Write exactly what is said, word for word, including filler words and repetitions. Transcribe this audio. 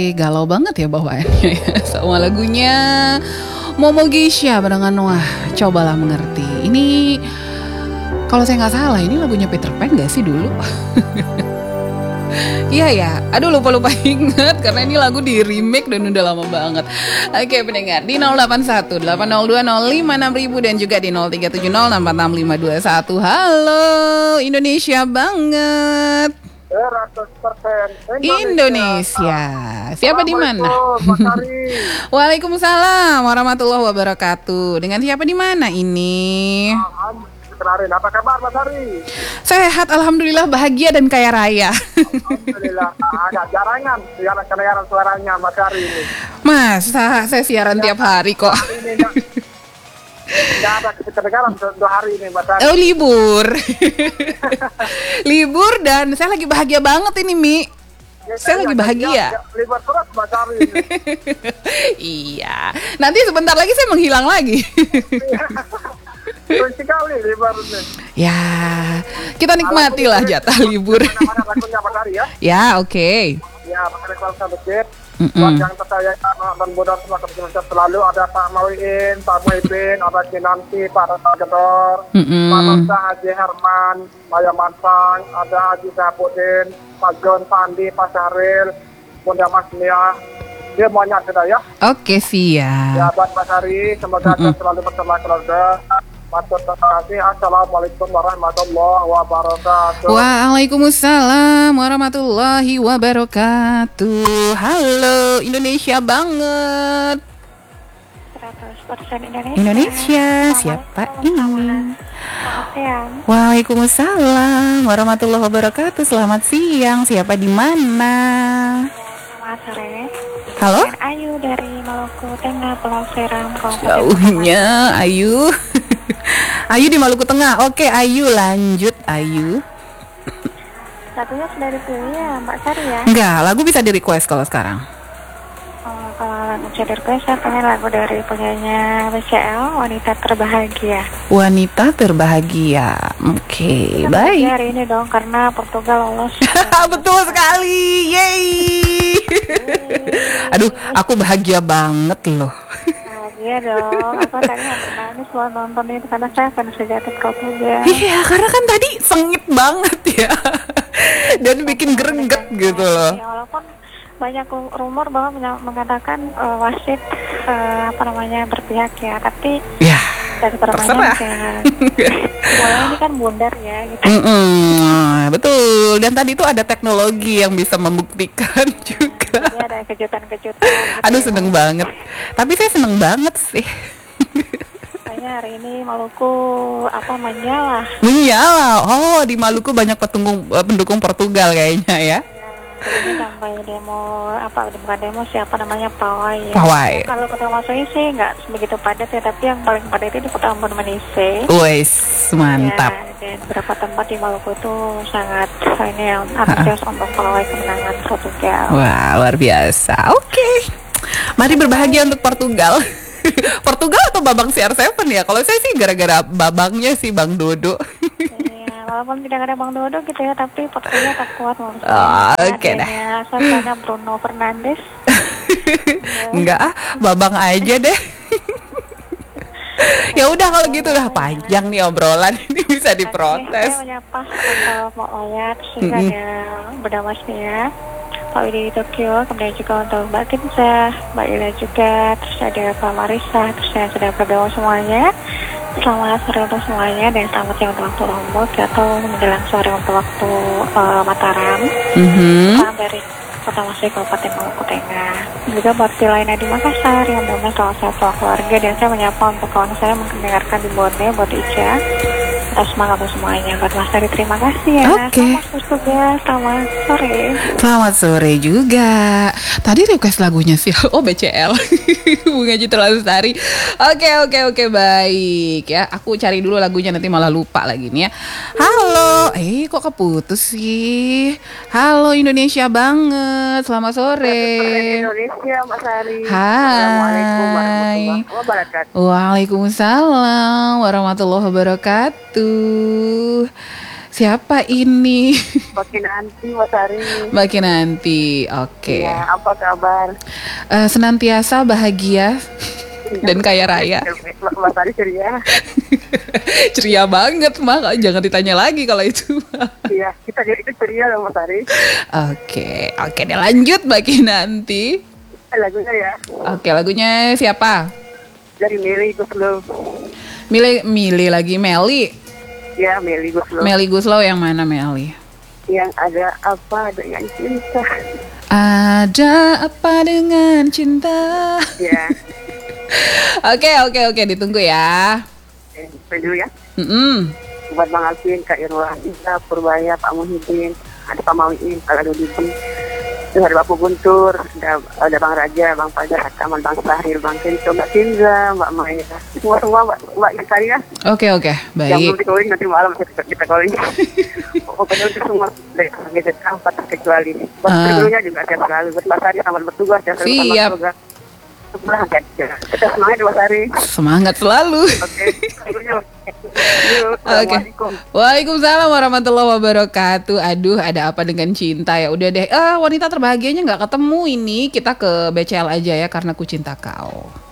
galau banget ya bawaannya ya. Sama lagunya Momo Geisha barengan Wah Cobalah Mengerti. Ini kalau saya nggak salah ini lagunya Peter Pan nggak sih dulu? Iya ya, aduh lupa-lupa ingat karena ini lagu di remake dan udah lama banget. Oke pendengar, di nol delapan satu delapan nol dua nol lima enam nol nol nol dan juga di nol tiga tujuh nol enam empat enam lima dua satu. Halo, Indonesia banget. seratus persen Indonesia. Indonesia. Siapa di mana? Waalaikumsalam warahmatullahi wabarakatuh. Dengan siapa di mana ini? Kenalin, apa kabar Mas Hari? Sehat, alhamdulillah, bahagia dan kaya raya. Alhamdulillah, agak jarangan siaran kedengaran suaranya Mas Hari ini. Mas, saya siaran ya, tiap hari kok. Ini nggak ada kedengaran dua hari ini Mas Hari. Oh libur, libur dan saya lagi bahagia banget ini Mi. Ya, saya lagi bahagia. Ya, libur terus Mas Hari ini. Iya, nanti sebentar lagi saya menghilang lagi. Kunci kali liburnya. Ya, kita nikmati lah jatah libur. Mana lagunya Mas Hari ya? Ya, oke. Okay. Ya, pakai kualitas sedikit. Buat yang percaya dan bodoh semua kebetulan selalu ada Pak Mawiin, Pak Muhyiddin, ada Kinanti, Pak Rasa Gedor, Pak Nasa Haji Herman, Maya Mansang, ada Haji Syahbudin, Pak John, Pak Andi, Pak Syahril, Bunda Mas Nia. Dia banyak sudah ya. Oke, siap. Ya, buat Mas Hari, semoga mm-mm. selalu bersama keluarga. Terima kasih. Assalamualaikum warahmatullahi wabarakatuh. Waalaikumsalam warahmatullahi wabarakatuh. Halo, Indonesia banget. seratus persen Indonesia. Indonesia, siapa ini? Waalaikumsalam warahmatullahi wabarakatuh. Selamat siang. Siapa di mana? Selamat sore. Halo? Ayu dari Maluku Tengah, Pulau Seram. Jauhnya Ayu. Ayu di Maluku Tengah. Oke, Ayu lanjut Ayu. Lagunya sudah dipilih ya Mbak Sari ya? Enggak, lagu bisa di request kalau sekarang. Oh, kalau lagu bisa di request saya pengen lagu dari penyanyi B C L, Wanita Terbahagia. Wanita Terbahagia. Oke, okay, baik. Hari ini dong karena Portugal lolos. Betul sekali. Yeay. Aduh, aku bahagia banget loh. Iya dong, aku tadi hampir nangis loh nonton itu karena saya fans sejati Portugal. Iya, karena kan tadi sengit banget ya, dan bikin greget gitu loh. Ya, walaupun banyak rumor bahwa mengatakan uh, wasit uh, apa namanya berpihak ya, tapi ya dari permainan kan, bola ini kan bundar ya gitu. Mm-mm, betul, dan tadi itu ada teknologi yang bisa membuktikan juga. Jadi ada kejutan-kejutan. Gitu. Aduh seneng ya. Banget, tapi saya seneng banget sih. Kayaknya hari ini Maluku apa menyala. Menyala, oh di Maluku banyak petunggung, pendukung Portugal kayaknya ya. Jadi sampai demo apa bukan demo siapa namanya pawai ya. Pawai. Kalau kota Masohi sih nggak begitu padat ya, tapi yang paling padat itu di kota Ambon Manise. Wes mantap. Ya, dan beberapa tempat di Maluku itu sangat ini yang antusias untuk pawai kemenangan Portugal. Wah luar biasa. Oke, okay. Mari berbahagia untuk Portugal. Portugal atau Babang C R tujuh ya? Kalau saya sih gara-gara babangnya sih Bang Dodo. Walaupun tidak ada Bang Dodo gitu ya, tapi Portugal tak kuat loh. Oh, oke okay deh. Soalnya Bruno Fernandes. Enggak ah, Babang aja deh. Ya udah kalau gitu udah panjang nih obrolan ini bisa diprotes. Saya menyapa untuk Mbak Oya, terus juga mm-hmm. ada Bunda Masnia, Pak Widi di Tokyo, kemudian juga untuk Mbak Kinza, Mbak Ila juga, terus ada Pak Marisa, terus saya sudah berdoa semuanya. Selamat sore untuk semuanya dan selamat siang untuk waktu Lombok atau menjelang sore untuk waktu uh, Mataram. Mm-hmm. Salam dari Kota Masih Kabupaten Maluku Tengah. Juga buat lainnya di Makassar yang benar salah satu keluarga, dan saya menyapa untuk kawan saya mendengarkan di Bone buat Ica. Atas semangat untuk semuanya. Buat Mas Dari terima kasih ya. Oke. Okay. Selamat, selamat sore. Selamat sore juga. Tadi request lagunya sih. Oh B C L. Bunga Citra Lestari. Oke oke oke baik ya. Aku cari dulu lagunya nanti malah lupa lagi nih ya. Halo. Eh kok keputus sih? Halo Indonesia banget. Selamat sore. Indonesia Mas Hari. Hai. Assalamualaikum warahmatullahi wabarakatuh. Waalaikumsalam warahmatullahi wabarakatuh. Siapa ini? Makin nanti Mas Ari. Makin nanti. Oke. Ya, apa kabar? Eh, senantiasa bahagia dan kaya raya. Mas Ari ceria. Ceria banget mah, jangan ditanya lagi kalau itu. Iya, kita jadi ceria loh Mas Ari. Oke, oke deh lanjut bagi nanti. Lagunya ya. Oke, lagunya siapa? Dari Meli Guslow. Mili, Mili lagi Meli. Ya, Meli Guslow. Meli Guslow yang mana Meli? Yang ada apa dengan cinta? Ada apa dengan cinta? Ya. Oke, oke, oke, ditunggu ya. Eh, dulu ya. Mm-mm. Buat Bang Alvin, Kak Irwan, Ida, Purbaya, Pak Muhyiddin, ada Pak Mawiin, Pak Adudin, ada Bapak Guntur, ada, ada Bang Raja, Bang Fajar, Kamal, Bang Sahil, Bang Kenco, Mbak Kinza, Mbak Maya, semua semua Mbak Mbak Ikari ya. Oke, oke, Yang baik. belum di calling nanti malam kita kita calling. Pokoknya untuk semua dari gadget empat kecuali. Buat Ah. sebelumnya juga saya selalu buat Mbak Sari selamat bertugas ya selalu Siap. selamat bertugas. Semangat ya. Kita semangat ya Mbak Sari. Semangat selalu. Oke. Sebelumnya. Yuk, Oke. Assalamualaikum. Waalaikumsalam warahmatullahi wabarakatuh. Aduh, ada apa dengan cinta ya? Udah deh. Eh, wanita terbahagianya nggak ketemu ini. Kita ke B C L aja ya karena ku cinta kau.